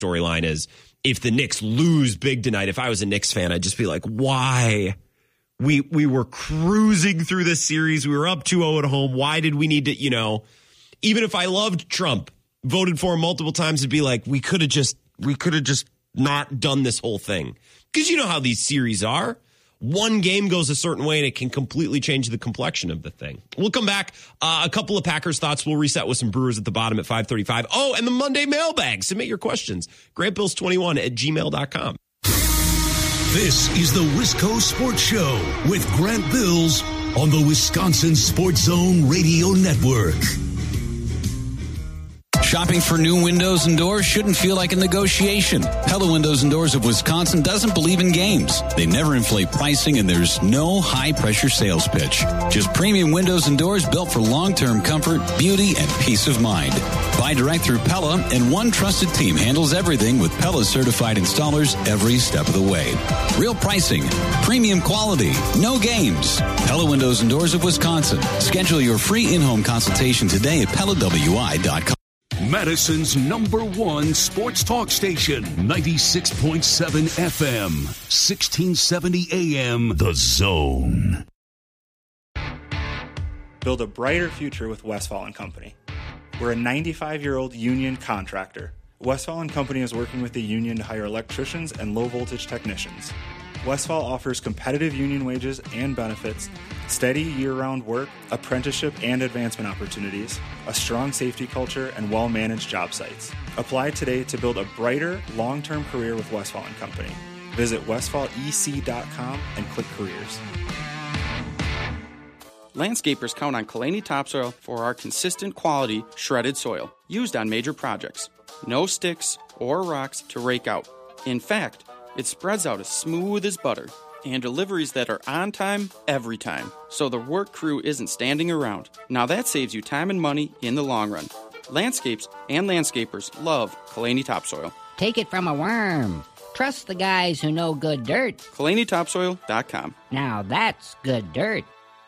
storyline is if the Knicks lose big tonight, if I was a Knicks fan, I'd just be like, why? We were cruising through this series. We were up 2-0 at home. Why did we need to, even if I loved Trump, voted for him multiple times, it'd be like, we could have just not done this whole thing. Because you know how these series are. One game goes a certain way and it can completely change the complexion of the thing. We'll come back. A couple of Packers thoughts. We'll reset with some Brewers at the bottom at 5:35. Oh, and the Monday mailbag. Submit your questions. GrantBills21@gmail.com. This is the Wisco Sports Show with Grant Bills on the Wisconsin Sports Zone Radio Network. Shopping for new windows and doors shouldn't feel like a negotiation. Pella Windows and Doors of Wisconsin doesn't believe in games. They never inflate pricing, and there's no high-pressure sales pitch. Just premium windows and doors built for long-term comfort, beauty, and peace of mind. Buy direct through Pella, and one trusted team handles everything with Pella certified installers every step of the way. Real pricing, premium quality, no games. Pella Windows and Doors of Wisconsin. Schedule your free in-home consultation today at PellaWI.com. Madison's #1 sports talk station, 96.7 FM, 1670 AM, The Zone. Build a brighter future with Westfall & Company. We're a 95-year-old union contractor. Westfall & Company is working with the union to hire electricians and low-voltage technicians. Westfall offers competitive union wages and benefits, steady year-round work, apprenticeship and advancement opportunities, a strong safety culture, and well-managed job sites. Apply today to build a brighter, long-term career with Westfall & Company. Visit westfallec.com and click Careers. Landscapers count on Kalani Topsoil for our consistent quality shredded soil used on major projects. No sticks or rocks to rake out. In fact, it spreads out as smooth as butter, and deliveries that are on time every time, so the work crew isn't standing around. Now that saves you time and money in the long run. Landscapes and landscapers love Kalani Topsoil. Take it from a worm. Trust the guys who know good dirt. KalaniTopsoil.com. Now that's good dirt.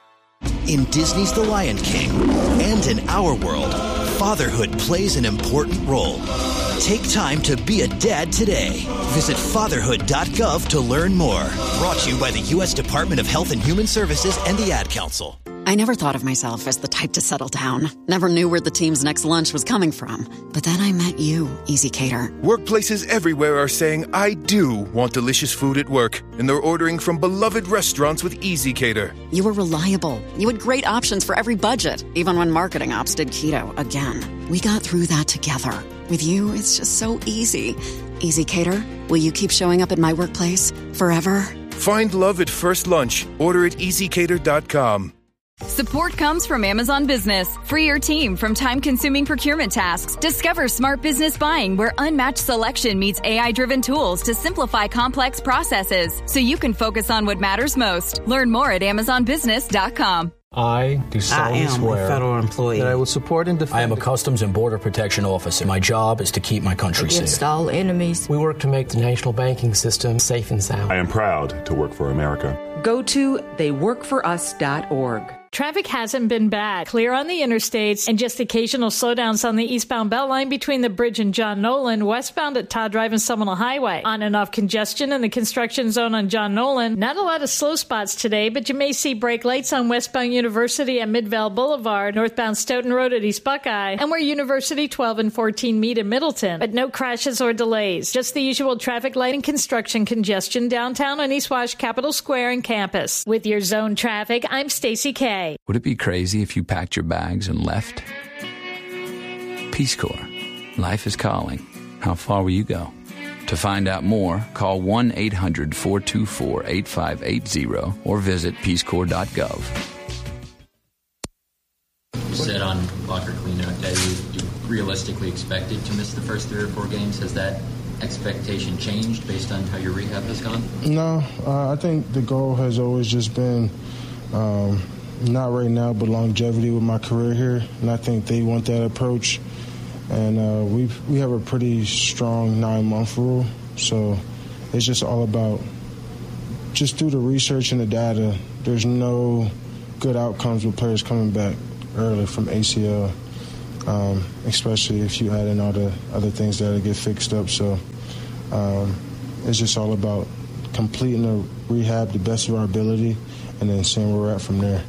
In Disney's The Lion King and in our world, fatherhood plays an important role. Take time to be a dad today. Visit fatherhood.gov to learn more. Brought to you by the U.S. Department of Health and Human Services and the Ad Council. I never thought of myself as the type to settle down. Never knew where the team's next lunch was coming from. But then I met you, Easy Cater. Workplaces everywhere are saying, I do want delicious food at work. And they're ordering from beloved restaurants with Easy Cater. You were reliable. You had great options for every budget, even when marketing ops did keto again. We got through that together. With you, it's just so easy. Easy Cater, will you keep showing up at my workplace forever? Find love at first lunch. Order at easycater.com. Support comes from Amazon Business. Free your team from time-consuming procurement tasks. Discover smart business buying where unmatched selection meets AI-driven tools to simplify complex processes so you can focus on what matters most. Learn more at AmazonBusiness.com. I do solemnly swear a federal employee that I will support and defend. I am a Customs and Border Protection officer. My job is to keep my country against safe. all enemies. We work to make the national banking system safe and sound. I am proud to work for America. Go to theyworkforus.org. Traffic hasn't been bad. Clear on the interstates and just occasional slowdowns on the eastbound Beltline between the bridge and John Nolan, westbound at Todd Drive and Seminole Highway. On and off congestion in the construction zone on John Nolan. Not a lot of slow spots today, but you may see brake lights on westbound University at Midvale Boulevard, northbound Stoughton Road at East Buckeye, and where University 12 and 14 meet in Middleton. But no crashes or delays. Just the usual traffic light and construction congestion downtown on East Wash, Capitol Square, and campus. With your zone traffic, I'm Stacey K. Would it be crazy if you packed your bags and left? Peace Corps. Life is calling. How far will you go? To find out more, call 1-800-424-8580 or visit peacecorps.gov. You said on Walker Cleanout Day you realistically expected to miss the first 3 or 4 games. Has that expectation changed based on how your rehab has gone? No, I think the goal has always just been not right now, but longevity with my career here, and I think they want that approach. And we have a pretty strong 9-month rule, so it's just all about just through the research and the data. There's no good outcomes with players coming back early from ACL especially if you add in all the other things that get fixed up. So it's just all about completing the rehab the best of our ability and then seeing where we're at from there.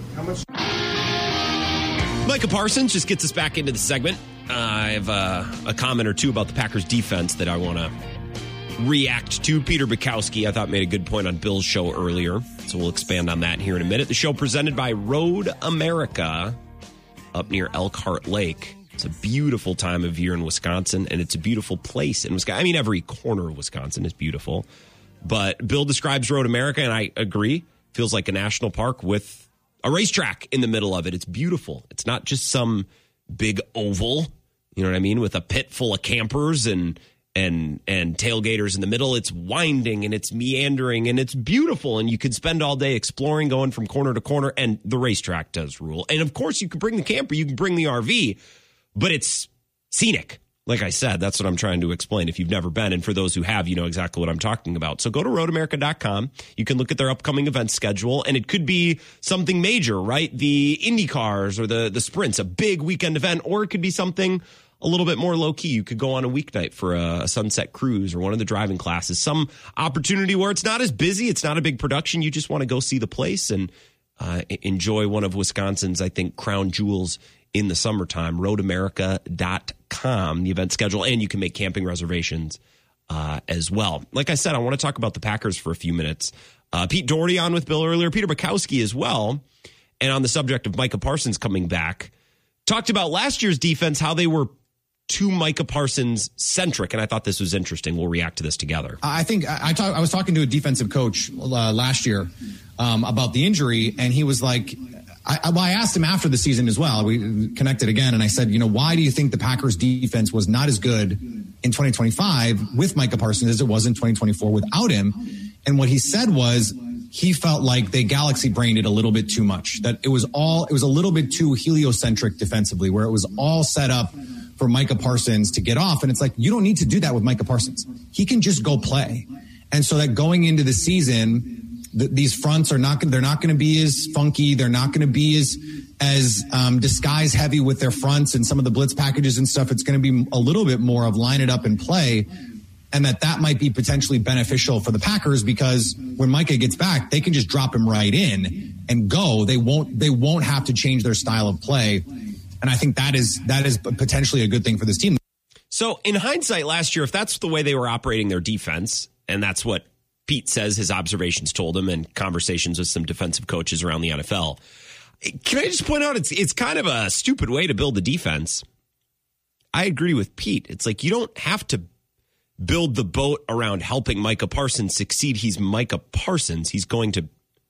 Micah Parsons just gets us back into the segment. I have a comment or two about the Packers defense that I want to react to. Peter Bukowski, I thought, made a good point on Bill's show earlier, so we'll expand on that here in a minute. The show presented by Road America up near Elkhart Lake. It's a beautiful time of year in Wisconsin, and it's a beautiful place in Wisconsin. I mean, every corner of Wisconsin is beautiful, but Bill describes Road America, and I agree, feels like a national park with a racetrack in the middle of it. It's beautiful. It's not just some big oval, you know what I mean, with a pit full of campers and tailgaters in the middle. It's winding and it's meandering and it's beautiful, and you could spend all day exploring, going from corner to corner, and the racetrack does rule. And of course, you can bring the camper, you can bring the RV, but it's scenic. Like I said, that's what I'm trying to explain if you've never been. And for those who have, you know exactly what I'm talking about. So go to roadamerica.com. You can look at their upcoming event schedule, and it could be something major, right? The Indy cars or the sprints, a big weekend event, or it could be something a little bit more low-key. You could go on a weeknight for a sunset cruise or one of the driving classes. Some opportunity where it's not as busy, it's not a big production. You just want to go see the place and enjoy one of Wisconsin's, I think, crown jewels in the summertime. Roadamerica.com, the event schedule, and you can make camping reservations as well. Like I said, I want to talk about the Packers for a few minutes. Pete Doherty on with Bill earlier, Peter Bukowski as well, and on the subject of Micah Parsons coming back, talked about last year's defense, how they were too Micah Parsons centric, and I thought this was interesting. We'll react to this together. I think I was talking to a defensive coach last year about the injury, and he was like, I asked him after the season as well. We connected again, and I said, why do you think the Packers defense was not as good in 2025 with Micah Parsons as it was in 2024 without him? And what he said was he felt like they galaxy brained it a little bit too much, that it was a little bit too heliocentric defensively, where it was all set up for Micah Parsons to get off. And it's like, you don't need to do that with Micah Parsons. He can just go play. And so that going into the season, these fronts they're not going to be as funky. They're not going to be as disguise heavy with their fronts and some of the blitz packages and stuff. It's going to be a little bit more of line it up and play. And that might be potentially beneficial for the Packers, because when Micah gets back, they can just drop him right in and go. They won't have to change their style of play. And I think that is potentially a good thing for this team. So in hindsight, last year, if that's the way they were operating their defense, and that's what Pete says his observations told him and conversations with some defensive coaches around the NFL, can I just point out it's kind of a stupid way to build a defense. I agree with Pete. It's like you don't have to build the boat around helping Micah Parsons succeed. He's Micah Parsons. He's going to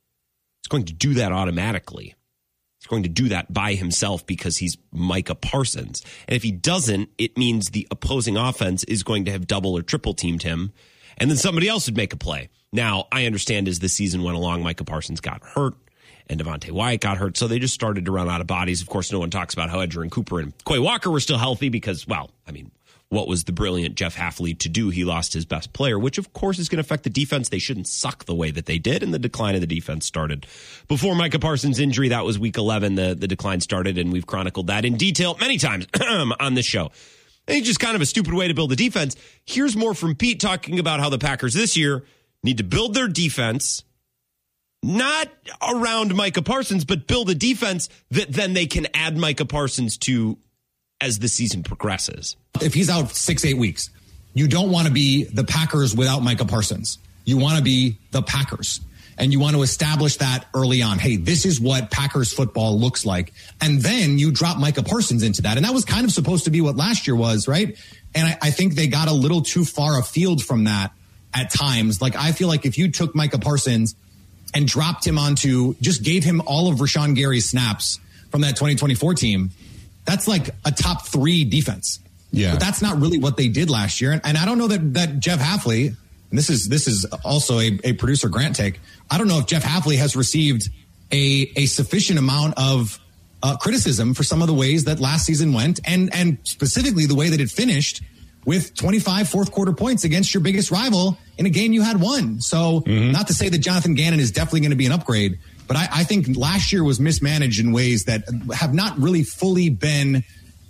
do that automatically. He's going to do that by himself because he's Micah Parsons. And if he doesn't, it means the opposing offense is going to have double or triple teamed him, and then somebody else would make a play. Now, I understand as the season went along, Micah Parsons got hurt and Devontae Wyatt got hurt, so they just started to run out of bodies. Of course, no one talks about how Edgerrin Cooper and Quay Walker were still healthy because, what was the brilliant Jeff Hafley to do? He lost his best player, which of course is going to affect the defense. They shouldn't suck the way that they did, and the decline of the defense started before Micah Parsons' injury. That was week 11. The decline started, and we've chronicled that in detail many times on this show. And it's just kind of a stupid way to build a defense. Here's more from Pete talking about how the Packers this year need to build their defense, not around Micah Parsons, but build a defense that then they can add Micah Parsons to as the season progresses. If he's out 6-8 weeks, you don't want to be the Packers without Micah Parsons. You want to be the Packers. And you want to establish that early on. Hey, this is what Packers football looks like. And then you drop Micah Parsons into that. And that was kind of supposed to be what last year was, right? And I think they got a little too far afield from that at times. Like, I feel like if you took Micah Parsons and dropped him just gave him all of Rashawn Gary's snaps from that 2024 team, that's like a top 3 defense. Yeah. But that's not really what they did last year. And I don't know that Jeff Hafley, and this is also a producer Grant take, I don't know if Jeff Hafley has received a sufficient amount of criticism for some of the ways that last season went, and specifically the way that it finished with 25 fourth quarter points against your biggest rival in a game you had won. So not to say that Jonathan Gannon is definitely going to be an upgrade, but I think last year was mismanaged in ways that have not really fully been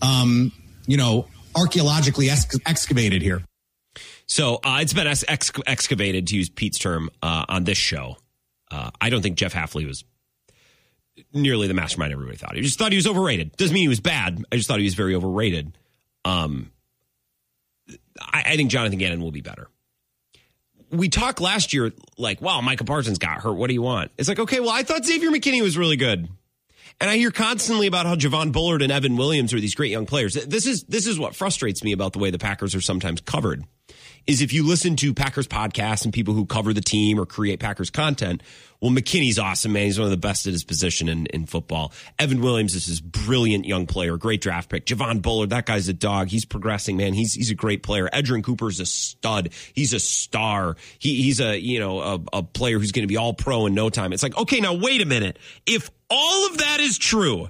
archaeologically excavated here. So it's been excavated, to use Pete's term, on this show. I don't think Jeff Hafley was nearly the mastermind everybody thought. I just thought he was overrated. Doesn't mean he was bad. I just thought he was very overrated. I think Jonathan Gannon will be better. We talked last year like, wow, Micah Parsons got hurt. What do you want? It's like, okay, well, I thought Xavier McKinney was really good. And I hear constantly about how Javon Bullard and Evan Williams are these great young players. This is what frustrates me about the way the Packers are sometimes covered, is if you listen to Packers podcasts and people who cover the team or create Packers content, well, McKinney's awesome, man. He's one of the best at his position in football. Evan Williams is this brilliant young player, great draft pick. Javon Bullard, that guy's a dog. He's progressing, man. He's a great player. Edgerrin Cooper's a stud. He's a star. He's a player who's going to be all pro in no time. It's like, okay, now wait a minute. If all of that is true,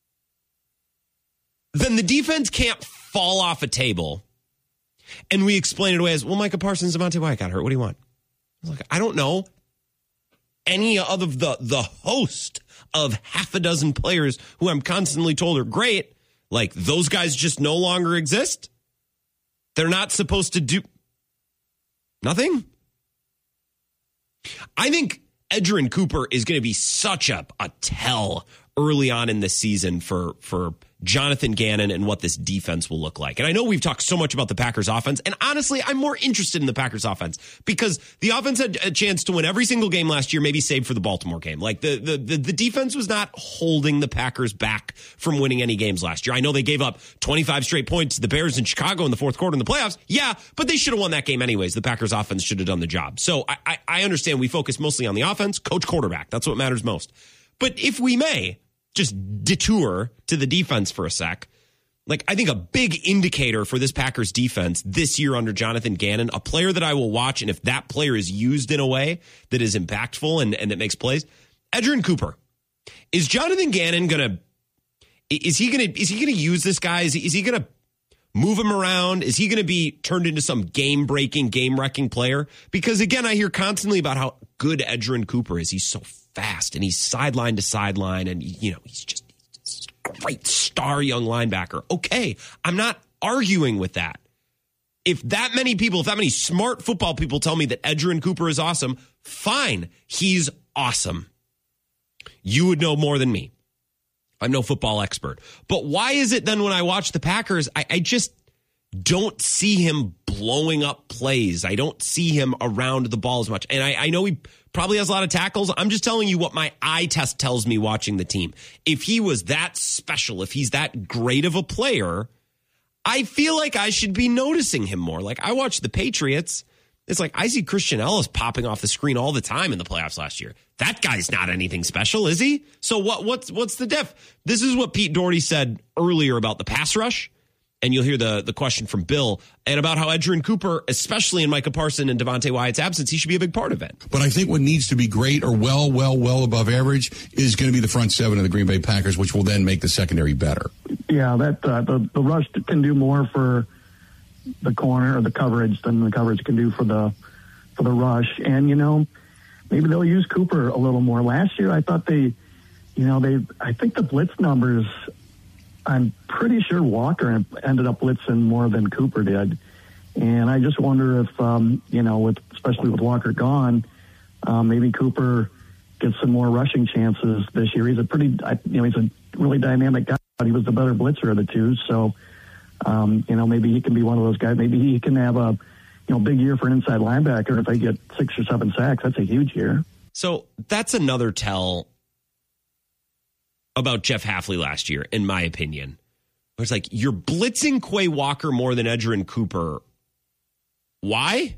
then the defense can't fall off a table. And we explain it away as, well, Micah Parsons, Devontae Wyatt got hurt. What do you want? I was like, I don't know. Any of the host of half a dozen players who I'm constantly told are great, like those guys just no longer exist. They're not supposed to do nothing. I think Edgerrin Cooper is going to be such a tell early on in the season for Jonathan Gannon and what this defense will look like. And I know we've talked so much about the Packers offense, and honestly, I'm more interested in the Packers offense because the offense had a chance to win every single game last year, maybe save for the Baltimore game. Like the defense was not holding the Packers back from winning any games last year. I know they gave up 25 straight points to the Bears in Chicago in the fourth quarter in the playoffs. Yeah, but they should have won that game anyways. The Packers offense should have done the job. So I understand we focus mostly on the offense, coach, quarterback. That's what matters most. But if we may just detour to the defense for a sec. Like, I think a big indicator for this Packers defense this year under Jonathan Gannon, a player that I will watch, and if that player is used in a way that is impactful and that makes plays, Edgerrin Cooper. Is Jonathan Gannon is he gonna use this guy? Is he gonna move him around? Is he gonna be turned into some game-breaking, game-wrecking player? Because again, I hear constantly about how good Edgerrin Cooper is. He's so fast and he's sideline to sideline, and he's just a great star young linebacker. Okay, I'm not arguing with that. If that many smart football people tell me that Edgerrin Cooper is awesome, fine, he's awesome. You would know more than me. I'm no football expert. But why is it then when I watch the Packers, I just don't see him blowing up plays. I don't see him around the ball as much. And I know he probably has a lot of tackles. I'm just telling you what my eye test tells me watching the team. If he was that special, if he's that great of a player, I feel like I should be noticing him more. Like, I watch the Patriots. It's like I see Christian Ellis popping off the screen all the time in the playoffs last year. That guy's not anything special, is he? So what's the diff? This is what Pete Doherty said earlier about the pass rush. And you'll hear the question from Bill and about how Edgerrin Cooper, especially in Micah Parsons and Devontae Wyatt's absence, he should be a big part of it. But I think what needs to be great or well above average is going to be the front seven of the Green Bay Packers, which will then make the secondary better. Yeah, that the rush can do more for the corner or the coverage than the coverage can do for the rush. And maybe they'll use Cooper a little more. Last year, I thought I think the blitz numbers, I'm pretty sure Walker ended up blitzing more than Cooper did. And I just wonder if, especially with Walker gone, maybe Cooper gets some more rushing chances this year. He's a really dynamic guy, but he was the better blitzer of the two. So, maybe he can be one of those guys. Maybe he can have a, big year for an inside linebacker. If they get 6 or 7 sacks, that's a huge year. So that's another tell about Jeff Hafley last year, in my opinion. It's like, you're blitzing Quay Walker more than Edgerrin Cooper. Why?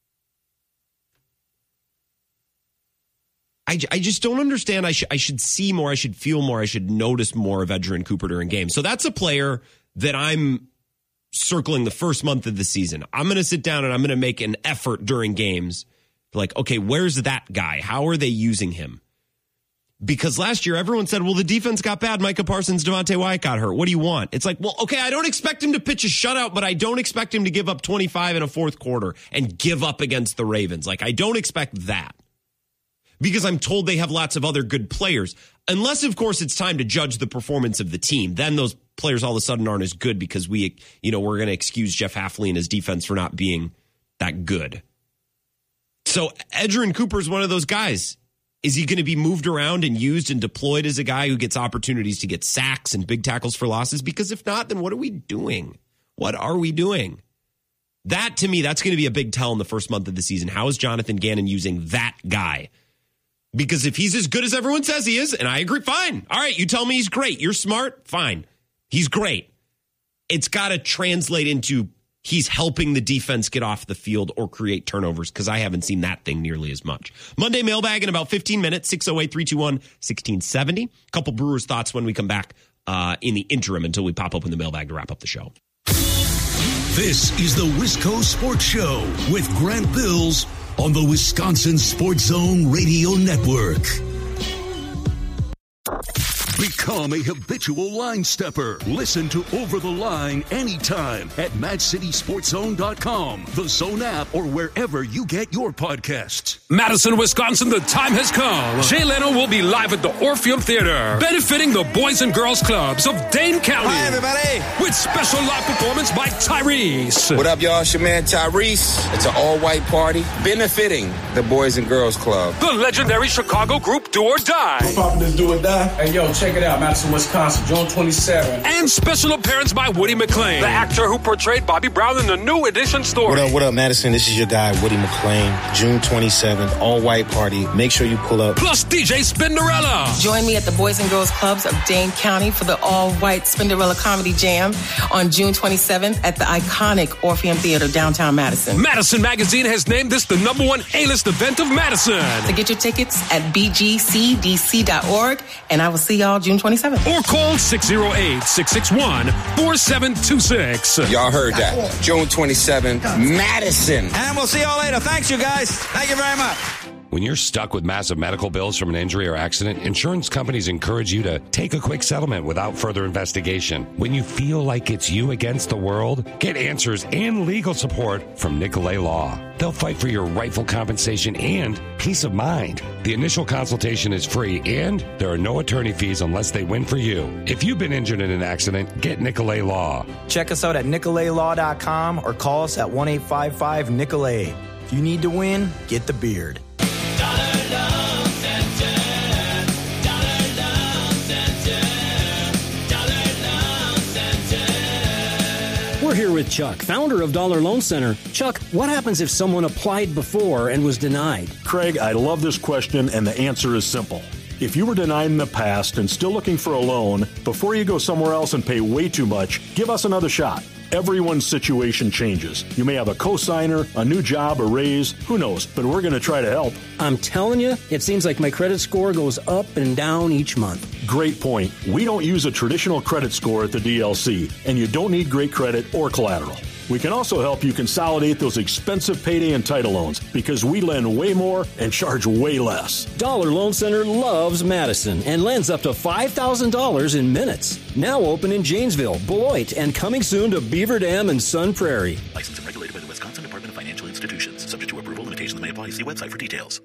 I just don't understand. I should see more. I should feel more. I should notice more of Edgerrin Cooper during games. So that's a player that I'm circling the first month of the season. I'm going to sit down and I'm going to make an effort during games. Like, okay, where's that guy? How are they using him? Because last year, everyone said, well, the defense got bad. Micah Parsons, Devontae Wyatt got hurt. What do you want? It's like, well, okay, I don't expect him to pitch a shutout, but I don't expect him to give up 25 in a fourth quarter and give up against the Ravens. Like, I don't expect that. Because I'm told they have lots of other good players. Unless, of course, it's time to judge the performance of the team. Then those players all of a sudden aren't as good because we're going to excuse Jeff Hafley and his defense for not being that good. So Edgerrin Cooper is one of those guys. Is he going to be moved around and used and deployed as a guy who gets opportunities to get sacks and big tackles for losses? Because if not, then what are we doing? What are we doing? That, to me, that's going to be a big tell in the first month of the season. How is Jonathan Gannon using that guy? Because if he's as good as everyone says he is, and I agree, fine. All right, you tell me he's great. You're smart, fine. He's great. It's got to translate into he's helping the defense get off the field or create turnovers, because I haven't seen that thing nearly as much. Monday mailbag in about 15 minutes, 608-321-1670. A couple Brewers thoughts when we come back in the interim until we pop open the mailbag to wrap up the show. This is the Wisco Sports Show with Grant Bills on the Wisconsin Sports Zone Radio Network. Become a habitual line stepper. Listen to Over the Line anytime at MadCitySportsZone.com, the Zone app, or wherever you get your podcasts. Madison, Wisconsin, the time has come. Jay Leno will be live at the Orpheum Theater, benefiting the Boys and Girls Clubs of Dane County. Hi, everybody. With special live performance by Tyrese. What up, y'all? It's your man, Tyrese. It's an all-white party benefiting the Boys and Girls Club. The legendary Chicago group Do or Die. What's poppin' this Do or Die? Hey, yo, check it out. Madison, Wisconsin, June 27th. And special appearance by Woody McClain, the actor who portrayed Bobby Brown in the New Edition story. What up, Madison? This is your guy, Woody McClain. June 27th, all-white party. Make sure you pull up. Plus DJ Spinderella. Join me at the Boys and Girls Clubs of Dane County for the all-white Spinderella Comedy Jam on June 27th at the iconic Orpheum Theater, downtown Madison. Madison Magazine has named this the #1 A-list event of Madison. To get your tickets at bgcdc.org, and I will see y'all June 27th. Or call 608-661-4726. Y'all heard that. June 27th, Madison. And we'll see y'all later. Thanks, you guys. Thank you very much. When you're stuck with massive medical bills from an injury or accident, insurance companies encourage you to take a quick settlement without further investigation. When you feel like it's you against the world, get answers and legal support from Nicolay Law. They'll fight for your rightful compensation and peace of mind. The initial consultation is free, and there are no attorney fees unless they win for you. If you've been injured in an accident, get Nicolay Law. Check us out at nicolaylaw.com or call us at 1-855-NICOLAY. If you need to win, get the beard. We're here with Chuck, founder of Dollar Loan Center. Chuck, what happens if someone applied before and was denied? Craig, I love this question, and the answer is simple. If you were denied in the past and still looking for a loan, before you go somewhere else and pay way too much, give us another shot. Everyone's situation changes. You may have a cosigner, a new job, a raise, who knows, but we're going to try to help. I'm telling you, it seems like my credit score goes up and down each month. Great point. We don't use a traditional credit score at the DLC, and you don't need great credit or collateral. We can also help you consolidate those expensive payday and title loans because we lend way more and charge way less. Dollar Loan Center loves Madison and lends up to $5,000 in minutes. Now open in Janesville, Beloit, and coming soon to Beaver Dam and Sun Prairie. Licensed and regulated by the Wisconsin Department of Financial Institutions. Subject to approval, limitations may apply. See website for details.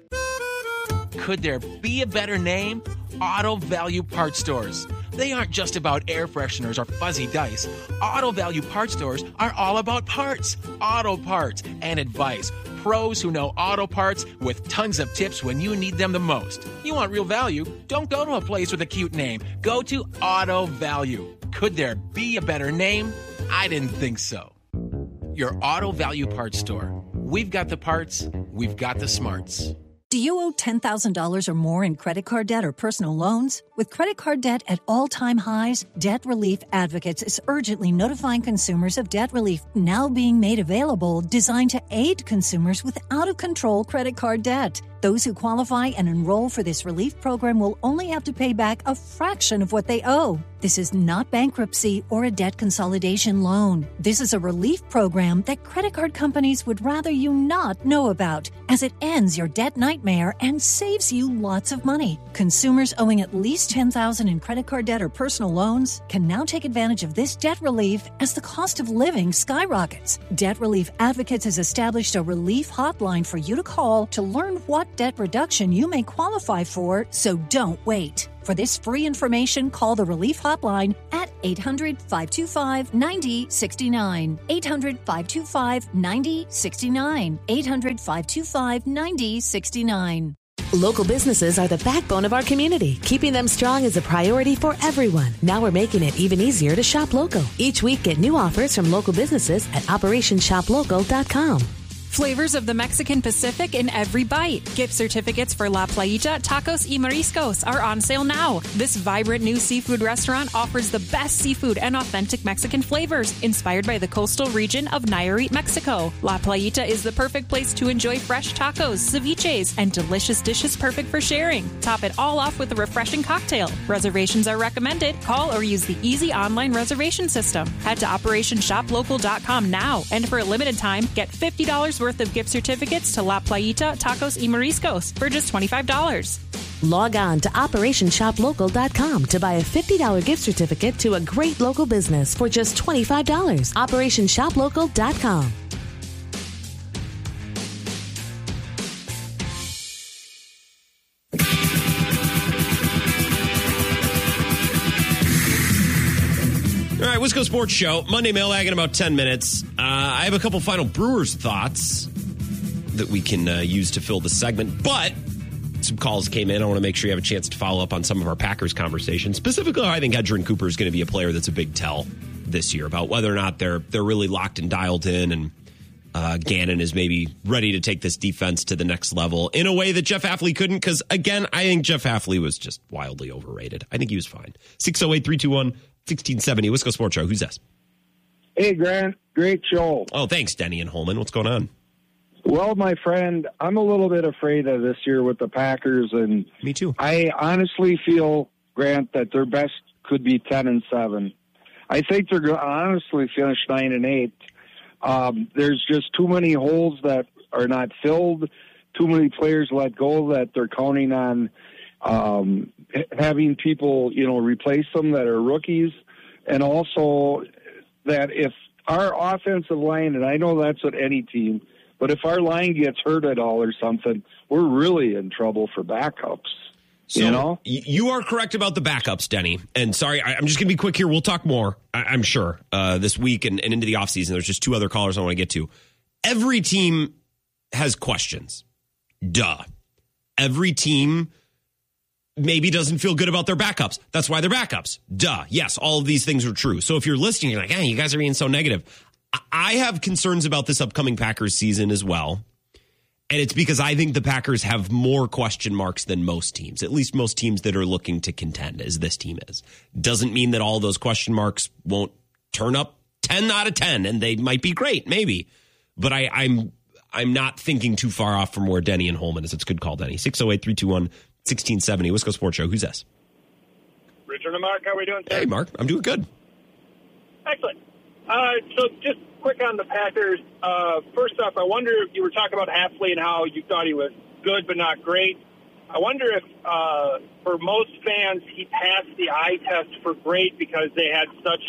Could there be a better name? Auto Value Parts Stores. They aren't just about air fresheners or fuzzy dice. Auto Value Parts Stores are all about parts, auto parts, and advice. Pros who know auto parts with tons of tips when you need them the most. You want real value? Don't go to a place with a cute name. Go to Auto Value. Could there be a better name? I didn't think so. Your Auto Value Parts Store. We've got the parts, we've got the smarts. Do you owe $10,000 or more in credit card debt or personal loans? With credit card debt at all-time highs, Debt Relief Advocates is urgently notifying consumers of debt relief now being made available designed to aid consumers with out-of-control credit card debt. Those who qualify and enroll for this relief program will only have to pay back a fraction of what they owe. This is not bankruptcy or a debt consolidation loan. This is a relief program that credit card companies would rather you not know about, as it ends your debt nightmare and saves you lots of money. Consumers owing at least $10,000 in credit card debt or personal loans can now take advantage of this debt relief as the cost of living skyrockets. Debt Relief Advocates has established a relief hotline for you to call to learn what debt reduction you may qualify for, so don't wait. For this free information, call the Relief Hotline at 800-525-9069. 800-525-9069. 800-525-9069. Local businesses are the backbone of our community. Keeping them strong is a priority for everyone. Now we're making it even easier to shop local. Each week, get new offers from local businesses at OperationShopLocal.com. Flavors of the Mexican Pacific in every bite. Gift certificates for La Playita, Tacos y Mariscos are on sale now. This vibrant new seafood restaurant offers the best seafood and authentic Mexican flavors, inspired by the coastal region of Nayarit, Mexico. La Playita is the perfect place to enjoy fresh tacos, ceviches, and delicious dishes perfect for sharing. Top it all off with a refreshing cocktail. Reservations are recommended. Call or use the easy online reservation system. Head to OperationShopLocal.com now, and for a limited time, get $50 worth of gift certificates to La Playita, Tacos y Mariscos for just $25. Log on to OperationShopLocal.com to buy a $50 gift certificate to a great local business for just $25. OperationShopLocal.com. All right, Wisco Sports Show, Monday Mailbag in about 10 minutes. I have a couple final Brewers thoughts that we can use to fill the segment, but some calls came in. I want to make sure you have a chance to follow up on some of our Packers conversations. Specifically, I think Edgerrin Cooper is going to be a player that's a big tell this year about whether or not they're really locked and dialed in, and Gannon is maybe ready to take this defense to the next level in a way that Jeff Hafley couldn't, because, again, I think Jeff Hafley was just wildly overrated. I think he was fine. 608-321-1670, Wisco Sports Show. Who's this? Hey, Grant. Great show. Oh, thanks, Denny and Holman. What's going on? Well, my friend, I'm a little bit afraid of this year with the Packers, and me too. I honestly feel, Grant, that their best could be 10-7. I think they're going to honestly finish 9-8. There's just too many holes that are not filled, too many players let go that they're counting on having people, replace them that are rookies, and also that if our offensive line, and I know that's with any team, but if our line gets hurt at all or something, we're really in trouble for backups. So, you are correct about the backups, Denny. And sorry, I'm just going to be quick here. We'll talk more, I'm sure, this week and into the offseason. There's just two other callers I want to get to. Every team has questions. Duh. Every team maybe doesn't feel good about their backups. That's why they're backups. Duh. Yes, all of these things are true. So if you're listening, you're like, hey, you guys are being so negative. I have concerns about this upcoming Packers season as well. And it's because I think the Packers have more question marks than most teams, at least most teams that are looking to contend, as this team is. Doesn't mean that all those question marks won't turn up 10 out of 10, and they might be great, maybe. But I'm not thinking too far off from where Denny and Holman is. It's a good call, Denny. 608-321-1670, Wisco Sports Show. Who's this? Richard and Mark, how are we doing today? Hey, Mark. I'm doing good. Excellent. So just quick on the Packers. First off, I wonder if you were talking about Hafley and how you thought he was good but not great. I wonder if for most fans he passed the eye test for great because they had such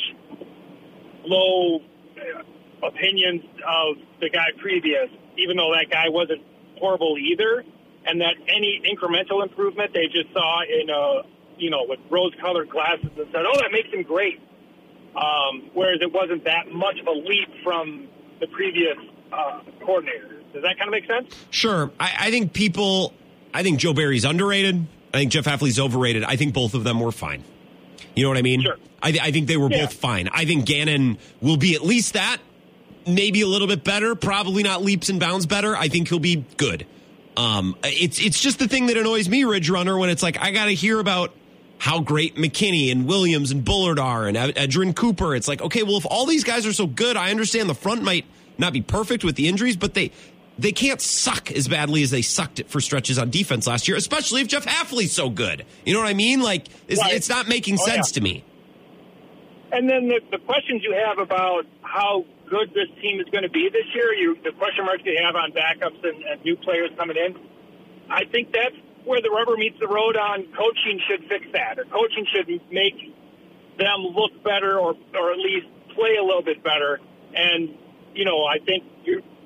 low opinions of the guy previous, even though that guy wasn't horrible either, and that any incremental improvement they just saw in with rose-colored glasses and said, oh, that makes him great. Whereas it wasn't that much of a leap from the previous coordinator. Does that kind of make sense? Sure. I think Joe Barry's underrated. I think Jeff Hafley's overrated. I think both of them were fine. You know what I mean? Sure. I think they were both fine. I think Gannon will be at least that, maybe a little bit better, probably not leaps and bounds better. I think he'll be good. It's just the thing that annoys me, Ridge Runner, when it's like I got to hear about how great McKinney and Williams and Bullard are and Edgerrin Cooper. It's like, okay, well, if all these guys are so good, I understand the front might not be perfect with the injuries, but they can't suck as badly as they sucked it for stretches on defense last year, especially if Jeff Hafley's so good. You know what I mean? Like, it's not making sense to me. And then the questions you have about how good this team is going to be this year, the question marks you have on backups and new players coming in, I think that's where the rubber meets the road on coaching should fix that, or coaching should make them look better or at least play a little bit better. And, I think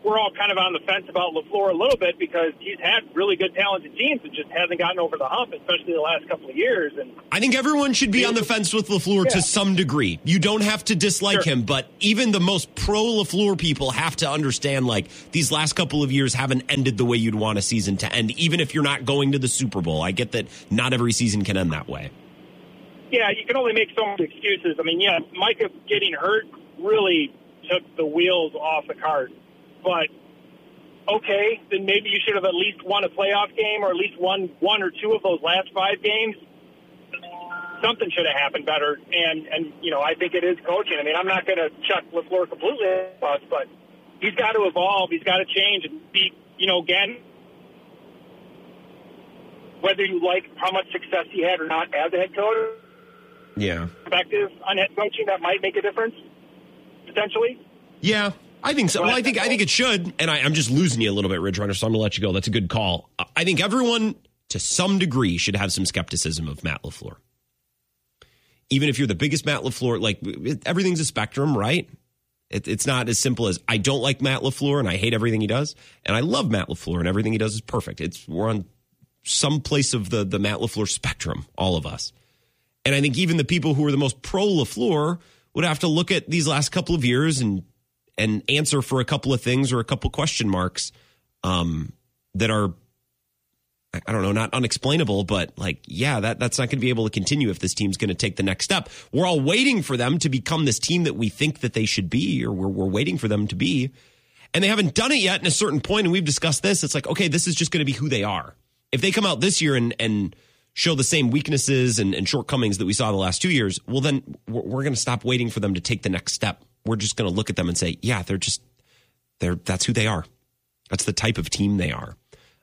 we're all kind of on the fence about LaFleur a little bit because he's had really good talented teams and just hasn't gotten over the hump, especially the last couple of years. And I think everyone should be on the fence with LaFleur to some degree. You don't have to dislike him, but even the most pro LaFleur people have to understand, like, these last couple of years haven't ended the way you'd want a season to end, even if you're not going to the Super Bowl. I get that not every season can end that way. Yeah, you can only make so many excuses. I mean, yeah, Micah getting hurt really took the wheels off the cart. But, okay, then maybe you should have at least won a playoff game or at least won one or two of those last 5 games. Something should have happened better. And you know, I think it is coaching. I mean, I'm not going to chuck LaFleur completely at us, but he's got to evolve. He's got to change and be, you know, again, whether you like how much success he had or not as a head coach. Yeah. Perspective on head coaching that might make a difference, potentially. Yeah. I think so. Well, I think it should, and I'm just losing you a little bit, Ridge Runner, so I'm going to let you go. That's a good call. I think everyone, to some degree, should have some skepticism of Matt LaFleur. Even if you're the biggest Matt LaFleur, like, everything's a spectrum, right? It's not as simple as I don't like Matt LaFleur and I hate everything he does, and I love Matt LaFleur and everything he does is perfect. We're on some place of the Matt LaFleur spectrum, all of us. And I think even the people who are the most pro LaFleur would have to look at these last couple of years and answer for a couple of things or a couple question marks that are, I don't know, not unexplainable, but like, yeah, that's not going to be able to continue if this team's going to take the next step. We're all waiting for them to become this team that we think that they should be, or we're waiting for them to be. And they haven't done it yet. In a certain point, and we've discussed this, it's like, okay, this is just going to be who they are. If they come out this year and show the same weaknesses and shortcomings that we saw the last 2 years, well, then we're going to stop waiting for them to take the next step. We're just going to look at them and say, yeah, that's who they are. That's the type of team they are.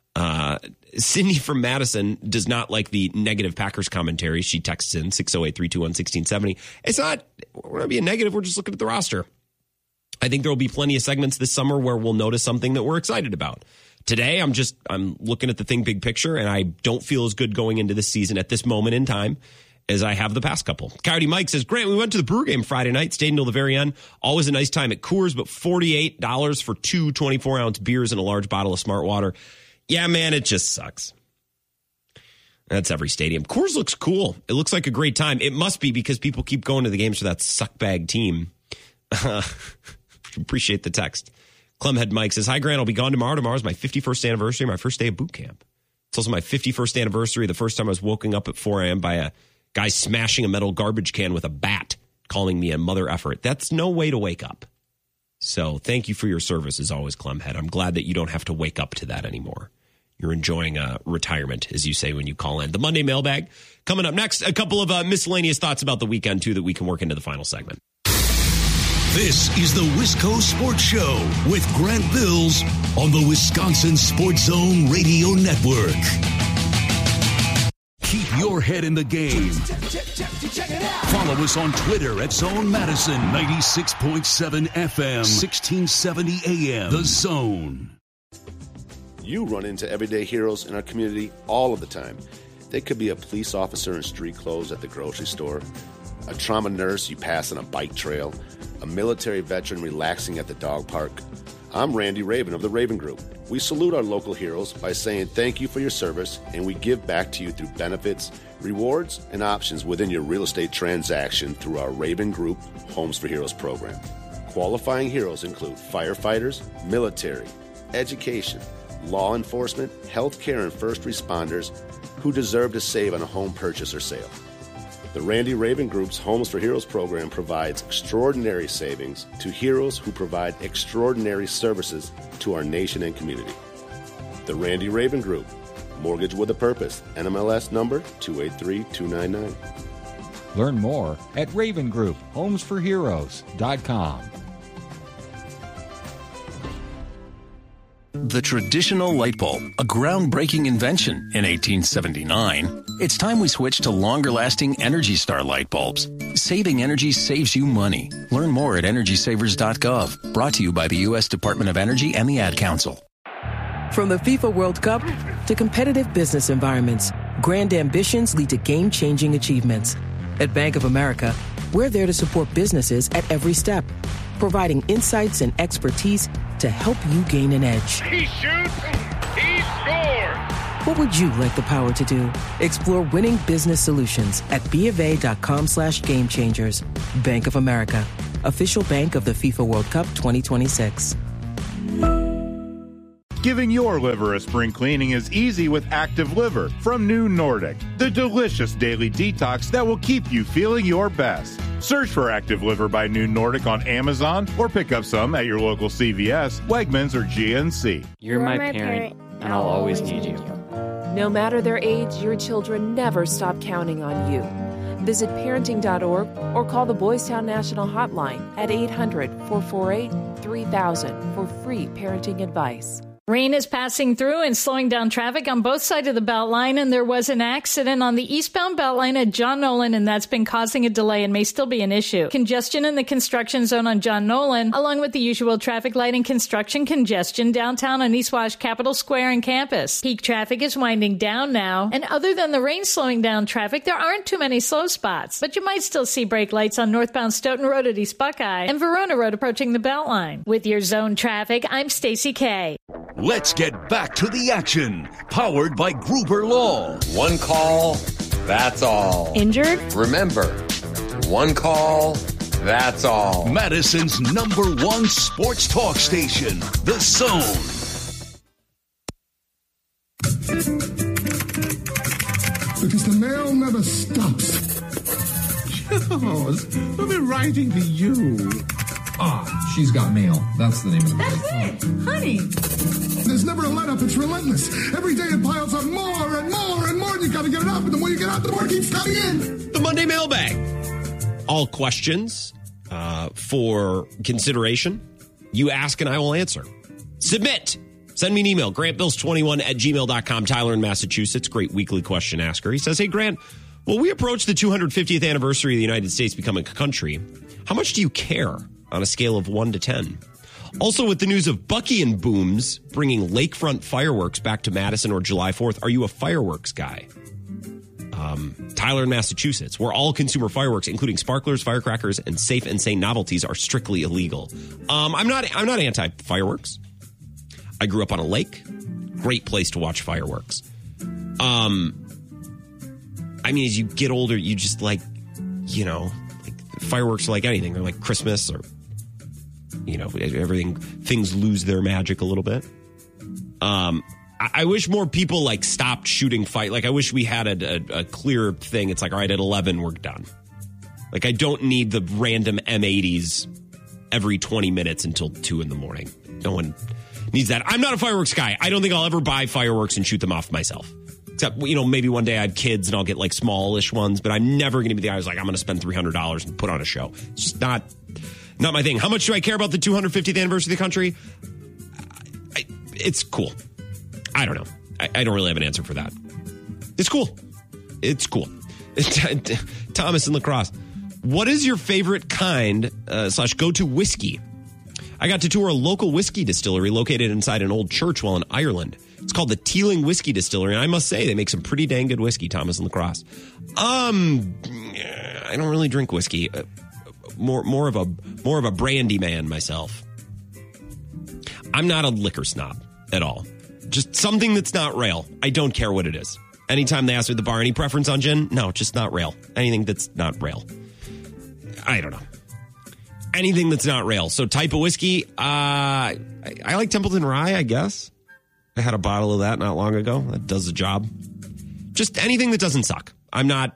Sydney from Madison does not like the negative Packers commentary. She texts in 608-321-1670. It's not, we're going to be a negative. We're just looking at the roster. I think there will be plenty of segments this summer where we'll notice something that we're excited about. Today, I'm looking at the thing big picture, and I don't feel as good going into this season at this moment in time as I have the past couple. Coyote Mike says, Grant, we went to the Brewer game Friday night, stayed until the very end. Always a nice time at Coors, but $48 for 2 24-ounce beers and a large bottle of Smart Water. Yeah, man, it just sucks. That's every stadium. Coors looks cool. It looks like a great time. It must be because people keep going to the games for that suckbag team. Appreciate the text. Clemhead Mike says, hi, Grant, I'll be gone tomorrow. Tomorrow's my 51st anniversary, my first day of boot camp. It's also my 51st anniversary, the first time I was woken up at 4 a.m. by a guy smashing a metal garbage can with a bat, calling me a mother effer. That's no way to wake up. So thank you for your service as always, Clemhead. I'm glad that you don't have to wake up to that anymore. You're enjoying retirement, as you say when you call in. The Monday mailbag coming up next. A couple of miscellaneous thoughts about the weekend, too, that we can work into the final segment. This is the Wisco Sports Show with Grant Bills on the Wisconsin Sports Zone Radio Network. Keep your head in the game. Follow us on Twitter at Zone Madison, 96.7 FM, 1670 AM. The Zone. You run into everyday heroes in our community all of the time. They could be a police officer in street clothes at the grocery store, a trauma nurse you pass on a bike trail, a military veteran relaxing at the dog park. I'm Randy Raven of the Raven Group. We salute our local heroes by saying thank you for your service, and we give back to you through benefits, rewards, and options within your real estate transaction through our Raven Group Homes for Heroes program. Qualifying heroes include firefighters, military, education, law enforcement, healthcare, and first responders who deserve to save on a home purchase or sale. The Randy Raven Group's Homes for Heroes program provides extraordinary savings to heroes who provide extraordinary services to our nation and community. The Randy Raven Group, mortgage with a purpose, NMLS number 283299. Learn more at ravengrouphomesforheroes.com. The traditional light bulb, a groundbreaking invention in 1879. It's time we switch to longer-lasting Energy Star light bulbs. Saving energy saves you money. Learn more at EnergySavers.gov. Brought to you by the U.S. Department of Energy and the Ad Council. From the FIFA World Cup to competitive business environments, grand ambitions lead to game-changing achievements. At Bank of America, we're there to support businesses at every step. providing insights and expertise to help you gain an edge. He shoots, he scores! What would you like the power to do? Explore winning business solutions at BofA.com/gamechangers. Bank of America, official bank of the FIFA World Cup 2026. Giving your liver a spring cleaning is easy with Active Liver from New Nordic, the delicious daily detox that will keep you feeling your best. Search for Active Liver by New Nordic on Amazon or pick up some at your local CVS, Wegmans, or GNC. You're my parent, and I'll always need you. No matter their age, your children never stop counting on you. Visit parenting.org or call the Boys Town National Hotline at 800-448-3000 for free parenting advice. Rain is passing through and slowing down traffic on both sides of the Beltline, and there was an accident on the eastbound Beltline at John Nolan, and that's been causing a delay and may still be an issue. Congestion in the construction zone on John Nolan, along with the usual traffic light and construction congestion downtown on East Wash, Capitol Square, and campus. Peak traffic is winding down now, and other than the rain slowing down traffic, there aren't too many slow spots, but you might still see brake lights on northbound Stoughton Road at East Buckeye and Verona Road approaching the Beltline. With your zone traffic, I'm Stacey K. Let's get back to the action. Powered by Gruber Law. One call, that's all. Injured? Remember, one call, that's all. Madison's #1 sports talk station, The Zone. Because the mail never stops. Jaws, I've been writing to you. She's Got Mail. That's the name of the book. That's it, honey. There's never a let-up. It's relentless. Every day it piles up more and more and more, and you got to get it up. And the more you get out, the more it keeps coming in. The Monday Mailbag. All questions for consideration. You ask and I will answer. Submit. Send me an email. GrantBills21@gmail.com. Tyler in Massachusetts. Great weekly question asker. He says, hey, Grant, well, we approach the 250th anniversary of the United States becoming a country. How much do you care on a scale of 1 to 10? Also, with the news of Bucky and Booms bringing lakefront fireworks back to Madison or July 4th, are you a fireworks guy? Tyler in Massachusetts, where all consumer fireworks, including sparklers, firecrackers, and safe and sane novelties, are strictly illegal. I'm not anti-fireworks. I grew up on a lake. Great place to watch fireworks. I mean, as you get older, you just like fireworks are like anything. They're like Christmas or, everything. Things lose their magic a little bit. I wish more people stopped shooting I wish we had a clear thing. It's like, all right, at 11, we're done. I don't need the random M80s every 20 minutes until 2 in the morning. No one needs that. I'm not a fireworks guy. I don't think I'll ever buy fireworks and shoot them off myself. Except, maybe one day I have kids and I'll get smallish ones, but I'm never going to be the guy who's I'm going to spend $300 and put on a show. It's just not my thing. How much do I care about the 250th anniversary of the country? It's cool. I don't know. I don't really have an answer for that. It's cool. It's cool. Thomas in La Crosse. What is your favorite kind / go-to whiskey? I got to tour a local whiskey distillery located inside an old church while in Ireland. It's called the Teeling Whiskey Distillery, and I must say they make some pretty dang good whiskey, Thomas in La Crosse. I don't really drink whiskey. More of a brandy man myself. I'm not a liquor snob at all. Just something that's not rail. I don't care what it is. Anytime they ask me at the bar, any preference on gin? No, just not rail. Anything that's not rail. I don't know. Anything that's not rail. So type of whiskey, I like Templeton Rye, I guess. I had a bottle of that not long ago. That does the job. Just anything that doesn't suck. I'm not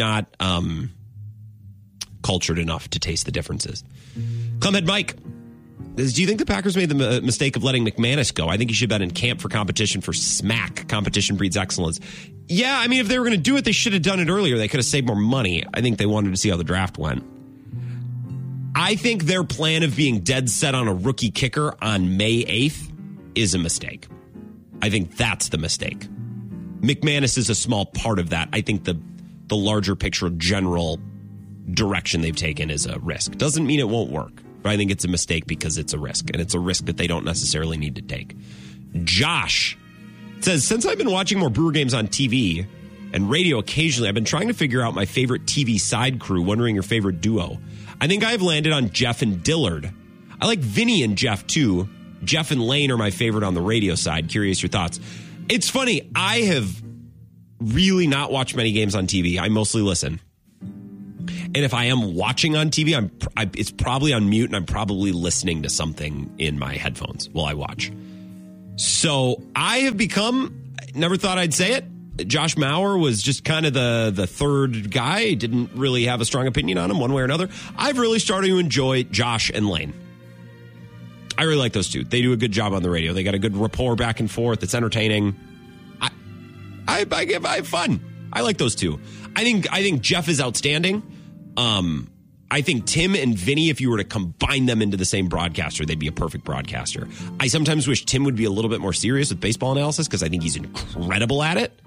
cultured enough to taste the differences. Clumhead Mike. Do you think the Packers made the mistake of letting McManus go? I think he should have been in camp for competition for SMAC. Competition breeds excellence. Yeah, I mean, if they were going to do it, they should have done it earlier. They could have saved more money. I think they wanted to see how the draft went. I think their plan of being dead set on a rookie kicker on May 8th is a mistake. I think that's the mistake. McManus is a small part of that. I think the larger picture, general direction they've taken is a risk. Doesn't mean it won't work. But I think it's a mistake because it's a risk, and it's a risk that they don't necessarily need to take. Josh says, since I've been watching more Brewer games on TV and radio occasionally, I've been trying to figure out my favorite TV side crew, wondering your favorite duo. I think I've landed on Jeff and Dillard. I like Vinny and Jeff, too. Jeff and Lane are my favorite on the radio side. Curious your thoughts. It's funny. I have really not watched many games on TV. I mostly listen. And if I am watching on TV, it's probably on mute, and I'm probably listening to something in my headphones while I watch. So I have become, never thought I'd say it, Josh Mauer was just kind of the third guy. Didn't really have a strong opinion on him one way or another. I've really started to enjoy Josh and Lane. I really like those two. They do a good job on the radio. They got a good rapport back and forth. It's entertaining. I have fun. I like those two. I think Jeff is outstanding. I think Tim and Vinny, if you were to combine them into the same broadcaster, they'd be a perfect broadcaster. I sometimes wish Tim would be a little bit more serious with baseball analysis because I think he's incredible at it.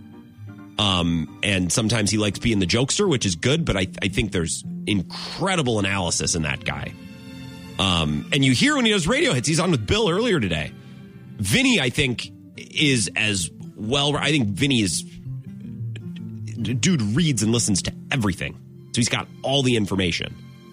And sometimes he likes being the jokester, which is good, but I think there's incredible analysis in that guy. And you hear when he does radio hits, he's on with Bill earlier today. Vinny, I think, is as well. I think Vinny is, dude reads and listens to everything. So he's got all the information.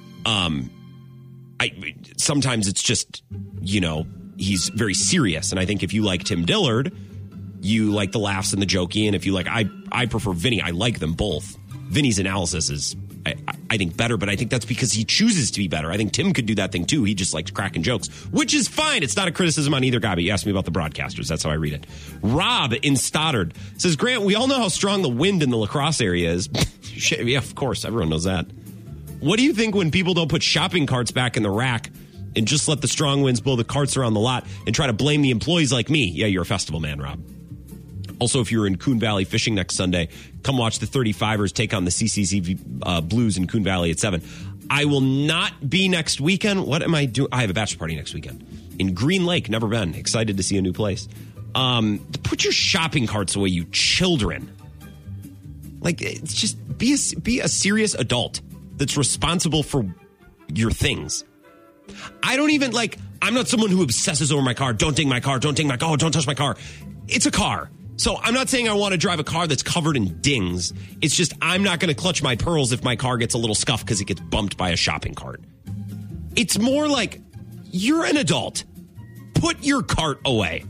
Sometimes it's just, he's very serious. And I think if you like Tim Dillard, you like the laughs and the jokey. And if you like, I prefer Vinny. I like them both. Vinny's analysis is, I think, better, but I think that's because he chooses to be better. I think Tim could do that thing too. He just likes cracking jokes, which is fine. It's not a criticism on either guy, but you asked me about the broadcasters. That's how I read it. Rob in Stoddard says, Grant, we all know how strong the wind in the La Crosse area is. Yeah, of course. Everyone knows that. What do you think when people don't put shopping carts back in the rack and just let the strong winds blow the carts around the lot and try to blame the employees like me? Yeah, you're a festival man, Rob. Also, if you're in Coon Valley fishing next Sunday, come watch the 35ers take on the CCC Blues in Coon Valley at 7. I will not be next weekend. What am I doing? I have a bachelor party next weekend in Green Lake. Never been. Excited to see a new place. Put your shopping carts away, you children. Like, it's just be a serious adult that's responsible for your things. I don't even I'm not someone who obsesses over my car. Don't ding my car. Don't ding my car. Oh, don't touch my car. It's a car. So I'm not saying I want to drive a car that's covered in dings. It's just I'm not going to clutch my pearls if my car gets a little scuffed because it gets bumped by a shopping cart. It's more like you're an adult. Put your cart away.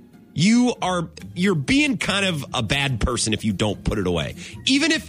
You're being kind of a bad person if you don't put it away. Even if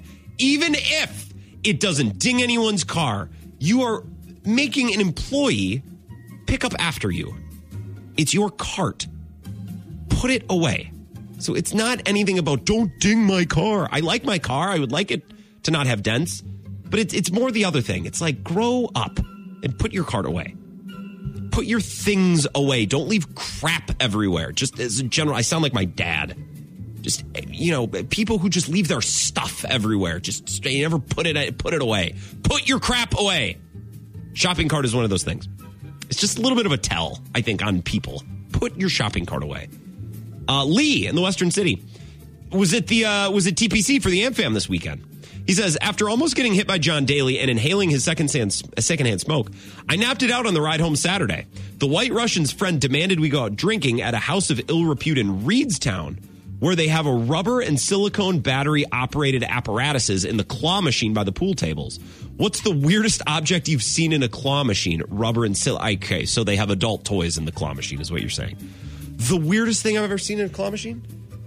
it doesn't ding anyone's car, you are making an employee pick up after you. It's your cart. Put it away. So it's not anything about don't ding my car. I like my car. I would like it to not have dents. But it's more the other thing. It's like grow up and put your cart away. Put your things away. Don't leave crap everywhere. Just as a general, I sound like my dad. Just, people who just leave their stuff everywhere. Just never put it away. Put your crap away. Shopping cart is one of those things. It's just a little bit of a tell, I think, on people. Put your shopping cart away. Lee in the Western City was at TPC for the AmFam this weekend. He says, after almost getting hit by John Daly and inhaling his secondhand smoke, I napped it out on the ride home Saturday. The White Russian's friend demanded we go out drinking at a house of ill repute in Reedstown, where they have a rubber and silicone battery-operated apparatuses in the claw machine by the pool tables. What's the weirdest object you've seen in a claw machine? Rubber and silicone. Okay, so they have adult toys in the claw machine is what you're saying. The weirdest thing I've ever seen in a claw machine?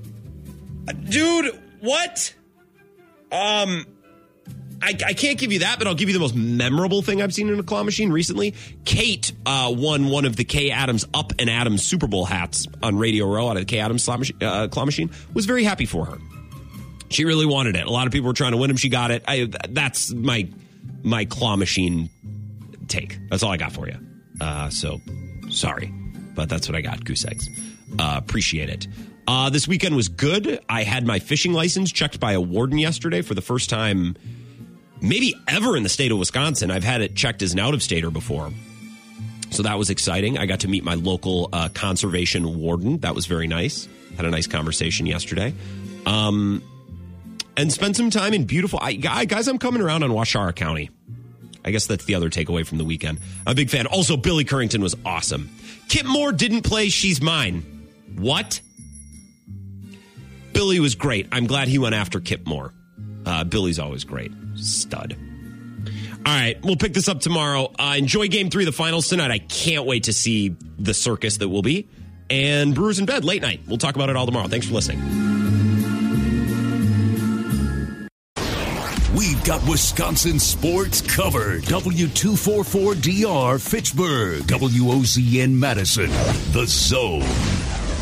Dude, what? I can't give you that, but I'll give you the most memorable thing I've seen in a claw machine recently. Kate won one of the Kay Adams Up and Adams Super Bowl hats on Radio Row out of the Kay Adams claw machine. Was very happy for her. She really wanted it. A lot of people were trying to win them. She got it. That's my claw machine take. That's all I got for you. So sorry, but that's what I got. Goose eggs. Appreciate it. This weekend was good. I had my fishing license checked by a warden yesterday for the first time maybe ever in the state of Wisconsin. I've had it checked as an out-of-stater before. So that was exciting. I got to meet my local conservation warden. That was very nice. Had a nice conversation yesterday. And spent some time in beautiful... guys, I'm coming around on Waushara County. I guess that's the other takeaway from the weekend. I'm a big fan. Also, Billy Currington was awesome. Kip Moore didn't play She's Mine. What? Billy was great. I'm glad he went after Kip Moore. Billy's always great. Stud. All right, we'll pick this up tomorrow. Enjoy Game 3, the finals tonight. I can't wait to see the circus that will be. And Brewers in Bed, late night. We'll talk about it all tomorrow. Thanks for listening. We've got Wisconsin sports covered. W244DR Fitchburg. WOZN Madison. The Zone.